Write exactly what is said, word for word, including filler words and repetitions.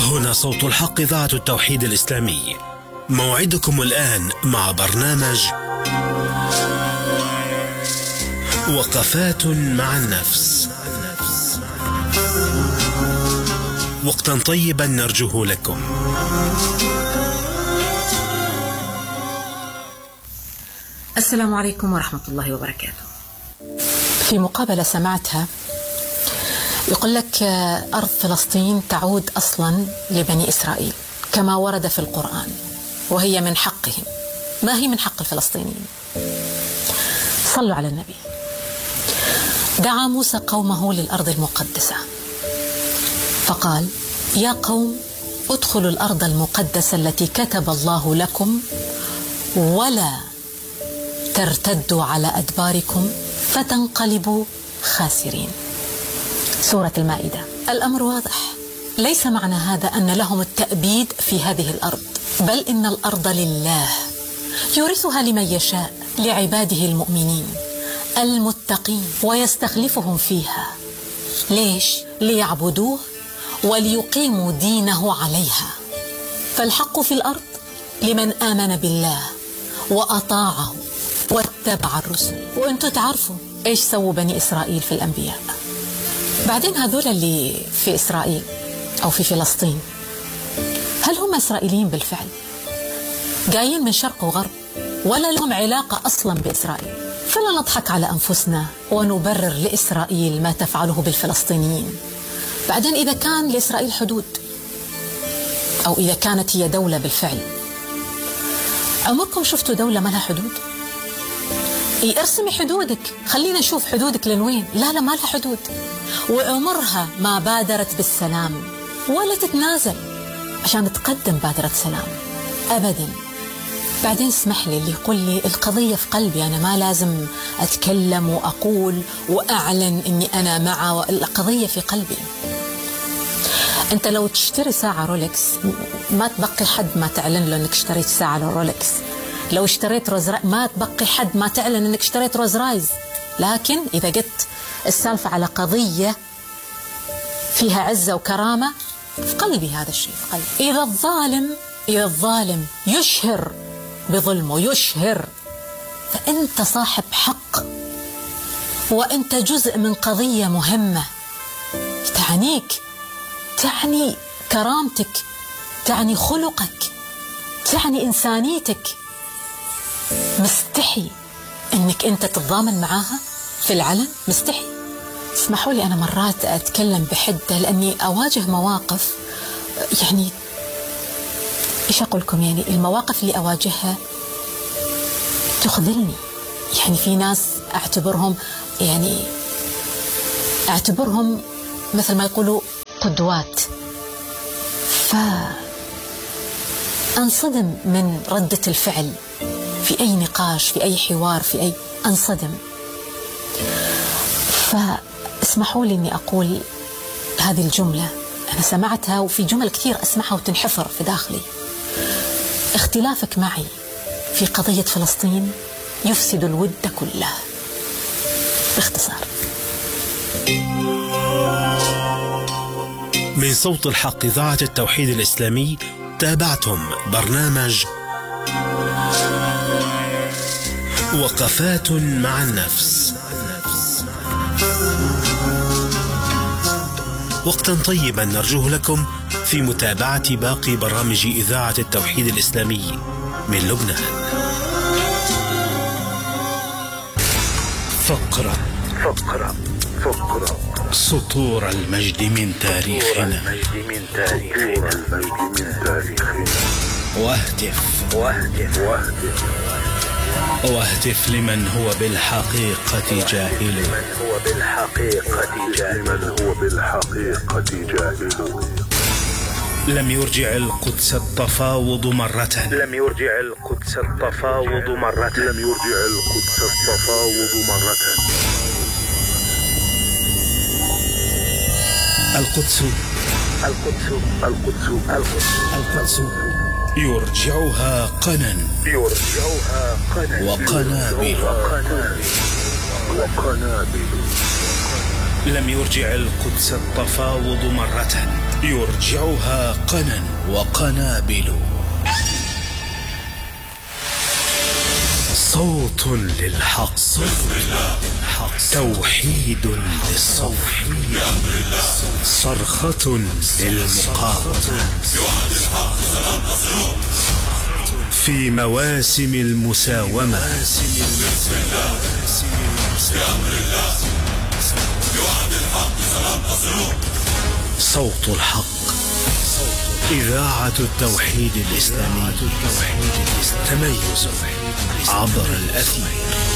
هنا صوت الحق إذاعة التوحيد الإسلامي. موعدكم الآن مع برنامج وقفات مع النفس. وقتا طيبا نرجوه لكم. السلام عليكم ورحمة الله وبركاته. في مقابلة سمعتها يقول لك أرض فلسطين تعود أصلا لبني إسرائيل كما ورد في القرآن، وهي من حقهم. ما هي من حق الفلسطينيين؟ صلوا على النبي. دعا موسى قومه للأرض المقدسة فقال: يا قوم ادخلوا الأرض المقدسة التي كتب الله لكم ولا ترتدوا على أدباركم فتنقلبوا خاسرين. سورة المائدة. الأمر واضح، ليس معنى هذا أن لهم التأبيد في هذه الأرض، بل إن الأرض لله يورثها لمن يشاء لعباده المؤمنين المتقين ويستخلفهم فيها. ليش؟ ليعبدوه وليقيموا دينه عليها. فالحق في الأرض لمن آمن بالله وأطاعه واتبع الرسل. وأنتوا تعرفوا إيش سووا بني إسرائيل في الأنبياء. بعدين هذول اللي في إسرائيل أو في فلسطين، هل هم إسرائيليين بالفعل؟ جايين من شرق وغرب ولا لهم علاقة أصلا بإسرائيل؟ فلا نضحك على أنفسنا ونبرر لإسرائيل ما تفعله بالفلسطينيين. بعدين إذا كان لإسرائيل حدود، أو إذا كانت هي دولة بالفعل، عمركم شفتوا دولة ما لها حدود؟ إيه، ارسمي حدودك، خلينا نشوف حدودك للوين. لا لا، ما لها حدود، وعمرها ما بادرت بالسلام ولا تتنازل عشان تقدم بادرة سلام أبدا. بعدين اسمح لي، اللي يقول لي القضية في قلبي، أنا ما لازم أتكلم وأقول وأعلن أني أنا مع القضية في قلبي. أنت لو تشتري ساعة رولكس ما تبقي حد ما تعلن له أنك اشتريت ساعة رولكس. لو اشتريت روز رايز ما تبقي حد ما تعلن أنك اشتريت روز رايز. لكن إذا قلت السالفة على قضية فيها عزة وكرامة، في قلبي هذا الشيء، في قلبي. إذا الظالم إذا الظالم يشهر بظلمه، يشهر، فأنت صاحب حق، وأنت جزء من قضية مهمة تعنيك، تعني كرامتك، تعني خلقك، تعني إنسانيتك. مستحي أنك أنت تتضامن معاها في العلن؟ مستحي. اسمحوا لي أنا مرات أتكلم بحدة لأني أواجه مواقف، يعني إيش أقول لكم، يعني المواقف اللي أواجهها تخذلني. يعني في ناس أعتبرهم يعني أعتبرهم مثل ما يقولوا قدوات، فأنصدم من ردة الفعل في أي نقاش، في أي حوار، في أي أنصدم. فاسمحوا لي أني أقول هذه الجملة، أنا سمعتها وفي جمل كثير أسمعها وتنحفر في داخلي. اختلافك معي في قضية فلسطين يفسد الود كله. باختصار. من صوت الحق إذاعة التوحيد الإسلامي تابعتم برنامج وقفات مع النفس. وقتا طيبا نرجوه لكم في متابعة باقي برامج إذاعة التوحيد الإسلامي من لبنان. فقرة فقرة فقرة سطور المجد من تاريخنا. واهتف واهتف واهتف واهتف لمن هو بالحقيقة جاهل. لمن هو بالحقيقة جاهل. لم يرجع القدس التفاوض مرة. لم يرجع القدس التفاوض مرة. لم يرجع القدس التفاوض مرة. القدس القدس القدس القدس القدس يرجعها قنا. يرجعها قنا وقنابل وقنابل. لم يرجع القدس التفاوض مرة. يرجعها قنا وقنابل. صوت للحق، توحيد للصف، صرخة للمقاومة. في مواسم المساومة، صوت الحق، إذاعة التوحيد الإسلامي، تميز عبر الأثير.